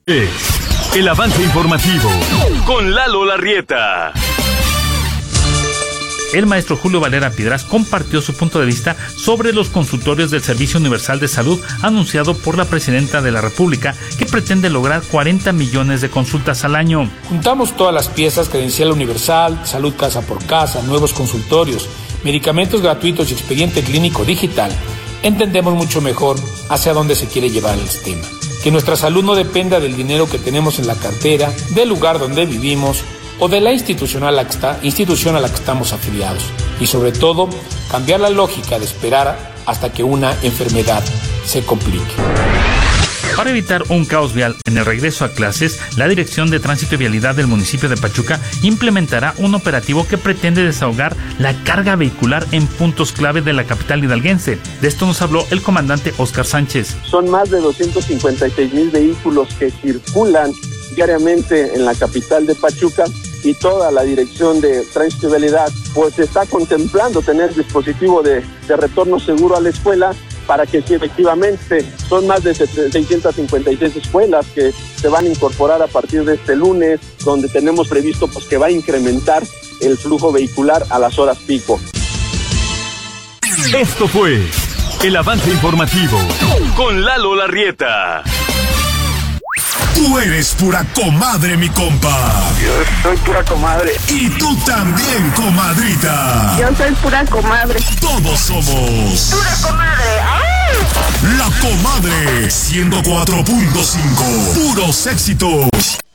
El avance informativo con Lalo Larrieta. El maestro Julio Valera Piedras compartió su punto de vista sobre los consultorios del Servicio Universal de Salud anunciado por la Presidenta de la República, que pretende lograr 40 millones de consultas al año. Juntamos todas las piezas: credencial universal, salud casa por casa, nuevos consultorios, medicamentos gratuitos y expediente clínico digital. Entendemos mucho mejor hacia dónde se quiere llevar el sistema. Que nuestra salud no dependa del dinero que tenemos en la cartera, del lugar donde vivimos o de la institución a la que estamos afiliados. Y sobre todo, cambiar la lógica de esperar hasta que una enfermedad se complique. Para evitar un caos vial en el regreso a clases, la Dirección de Tránsito y Vialidad del municipio de Pachuca implementará un operativo que pretende desahogar la carga vehicular en puntos clave de la capital hidalguense. De esto nos habló el comandante Óscar Sánchez. Son más de 256,000 vehículos que circulan diariamente en la capital de Pachuca, y toda la Dirección de Tránsito y Vialidad pues está contemplando tener dispositivo de retorno seguro a la escuela, para que si efectivamente son más de 656 escuelas que se van a incorporar a partir de este lunes, donde tenemos previsto pues que va a incrementar el flujo vehicular a las horas pico. Esto fue el avance informativo con Lalo Larrieta. Tú eres pura comadre, mi compa. Yo soy pura comadre. Y tú también, comadrita. Yo soy pura comadre. Todos somos pura comadre. ¡Ay! La Comadre 104.5. Puros éxitos.